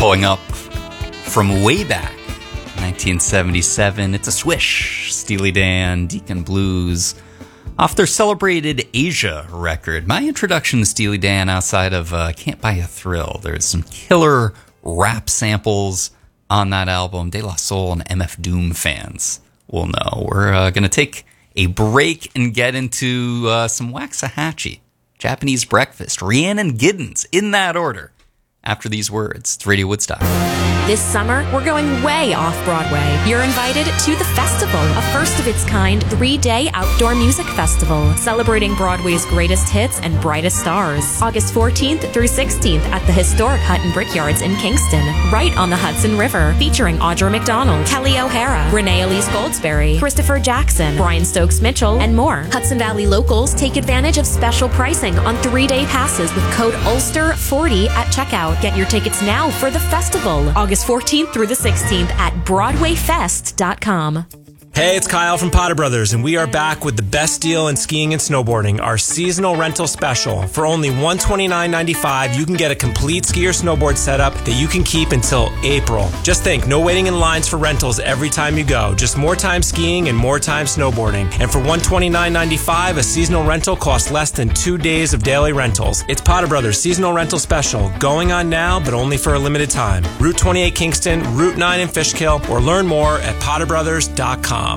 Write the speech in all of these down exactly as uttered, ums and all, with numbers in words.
blowing up from way back, nineteen seventy-seven. It's a swish. Steely Dan, Deacon Blues, off their celebrated Asia record. My introduction to Steely Dan outside of uh, Can't Buy a Thrill. There's some killer rap samples on that album. De La Soul and M F Doom fans will know. We're uh, going to take a break and get into uh, some Waxahachie, Japanese Breakfast, Rhiannon Giddens, in that order. After these words, it's Radio Woodstock. This summer, we're going way off-Broadway. You're invited to The Festival, a first-of-its-kind three-day outdoor music festival celebrating Broadway's greatest hits and brightest stars. August fourteenth through sixteenth at the historic Hutton Brickyards in Kingston, right on the Hudson River, featuring Audra McDonald, Kelly O'Hara, Renee Elise Goldsberry, Christopher Jackson, Brian Stokes Mitchell, and more. Hudson Valley locals take advantage of special pricing on three-day passes with code Ulster forty at checkout. Get your tickets now for the festival, August fourteenth through the sixteenth at broadway fest dot com. Hey, it's Kyle from Potter Brothers, and we are back with the best deal in skiing and snowboarding, our seasonal rental special. For only one hundred twenty-nine dollars and ninety-five cents, you can get a complete ski or snowboard setup that you can keep until April. Just think, no waiting in lines for rentals every time you go. Just more time skiing and more time snowboarding. And for one hundred twenty-nine dollars and ninety-five cents, a seasonal rental costs less than two days of daily rentals. It's Potter Brothers Seasonal Rental Special, going on now, but only for a limited time. Route twenty-eight Kingston, Route nine in Fishkill, or learn more at potter brothers dot com.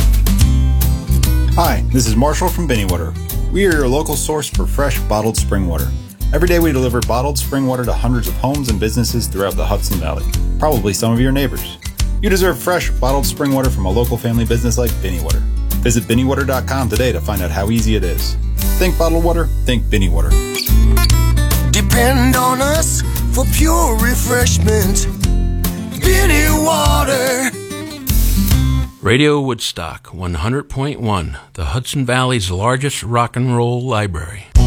Hi, this is Marshall from Binnywater. We are your local source for fresh, bottled spring water. Every day we deliver bottled spring water to hundreds of homes and businesses throughout the Hudson Valley, probably some of your neighbors. You deserve fresh, bottled spring water from a local family business like Binnywater. Visit binnywater dot com today to find out how easy it is. Think bottled water, think Binnywater. Depend on us for pure refreshment. Binnywater. Radio Woodstock one hundred point one, the Hudson Valley's largest rock and roll library.